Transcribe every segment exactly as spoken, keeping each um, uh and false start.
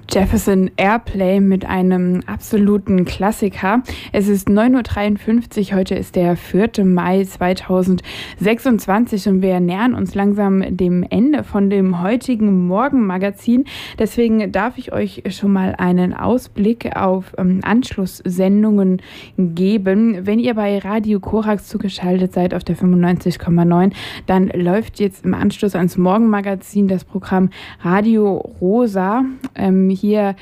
Jefferson Airplay mit einem absoluten Klassiker. Es ist neun Uhr dreiundfünfzig, heute ist der vierte Mai zweitausendsechsundzwanzig und wir nähern uns langsam dem Ende von dem heutigen Morgenmagazin. Deswegen darf ich euch schon mal einen Ausblick auf ähm, Anschlusssendungen geben. Wenn ihr bei Radio Korax zugeschaltet seid auf der fünfundneunzig Komma neun, dann läuft jetzt im Anschluss ans Morgenmagazin das Programm Radio Rosa. Ähm, Hier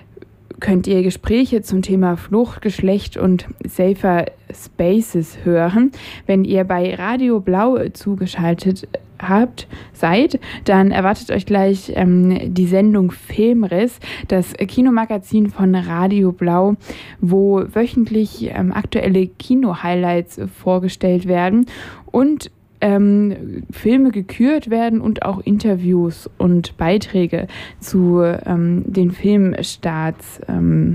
könnt ihr Gespräche zum Thema Flucht, Geschlecht und Safer Spaces hören. Wenn ihr bei Radio Blau zugeschaltet habt, seid, dann erwartet euch gleich ähm, die Sendung Filmriss, das Kinomagazin von Radio Blau, wo wöchentlich ähm, aktuelle Kino-Highlights vorgestellt werden und Ähm, Filme gekürt werden und auch Interviews und Beiträge zu ähm, den Filmstarts ähm,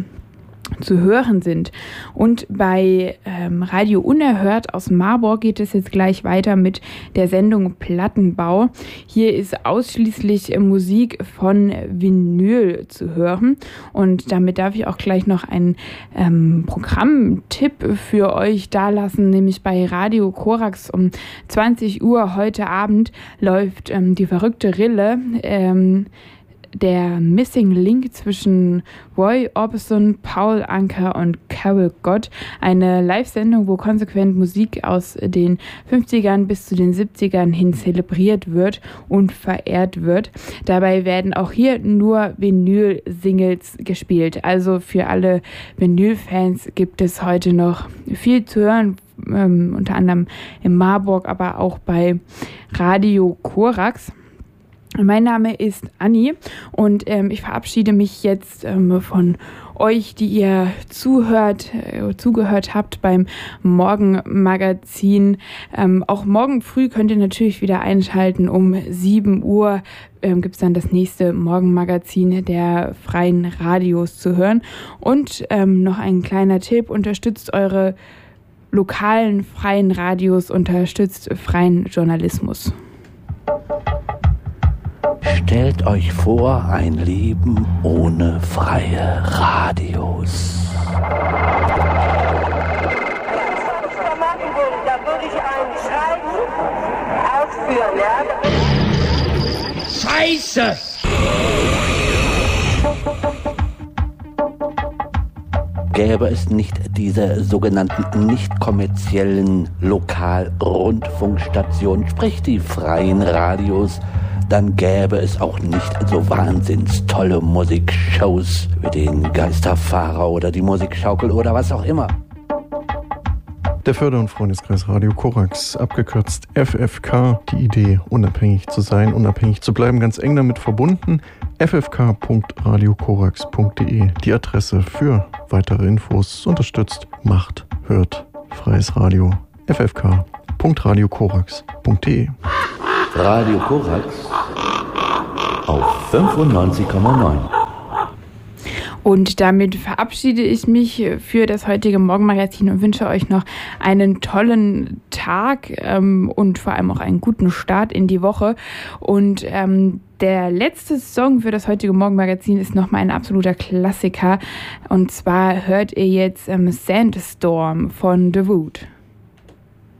zu hören sind. Und bei ähm, Radio Unerhört aus Marburg geht es jetzt gleich weiter mit der Sendung Plattenbau. Hier ist ausschließlich Musik von Vinyl zu hören und damit darf ich auch gleich noch einen ähm, Programmtipp für euch dalassen, nämlich bei Radio Korax um zwanzig Uhr heute Abend läuft ähm, die verrückte Rille, ähm, der Missing Link zwischen Roy Orbison, Paul Anka und Carol Gott. Eine Live-Sendung, wo konsequent Musik aus den fünfzigern bis zu den siebzigern hin zelebriert wird und verehrt wird. Dabei werden auch hier nur Vinyl-Singles gespielt. Also für alle Vinyl-Fans gibt es heute noch viel zu hören, ähm, unter anderem in Marburg, aber auch bei Radio Korax. Mein Name ist Anni und ähm, ich verabschiede mich jetzt ähm, von euch, die ihr zuhört, äh, zugehört habt beim Morgenmagazin. Ähm, auch morgen früh könnt ihr natürlich wieder einschalten. Um sieben Uhr ähm, gibt es dann das nächste Morgenmagazin der freien Radios zu hören. Und ähm, noch ein kleiner Tipp, unterstützt eure lokalen freien Radios, unterstützt freien Journalismus. Stellt euch vor, ein Leben ohne freie Radios. Da würde ich ein Schreiben ausführen, ja? Scheiße! Gäbe es nicht diese sogenannten nicht kommerziellen Lokal-Rundfunkstationen, sprich die freien Radios, dann gäbe es auch nicht so wahnsinns tolle Musikshows wie den Geisterfahrer oder die Musikschaukel oder was auch immer. Der Förder- und Freundeskreis Radio Korax, abgekürzt F F K, die Idee, unabhängig zu sein, unabhängig zu bleiben, ganz eng damit verbunden. f f k punkt radio korax punkt d e, die Adresse für weitere Infos, unterstützt, macht, hört, freies Radio, f f k punkt radio korax punkt d e. Radio Korax auf fünfundneunzig Komma neun. Und damit verabschiede ich mich für das heutige Morgenmagazin und wünsche euch noch einen tollen Tag ähm, und vor allem auch einen guten Start in die Woche. Und ähm, der letzte Song für das heutige Morgenmagazin ist nochmal ein absoluter Klassiker. Und zwar hört ihr jetzt ähm, Sandstorm von The Wood.